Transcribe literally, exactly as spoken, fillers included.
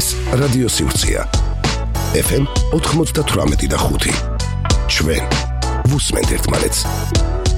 ეს რადიო სივრცეა. ეფ ემ ოთხმოცდათვრამეტი და ხუთი. ჩვენ ვუსმენთ ერთმანეთს.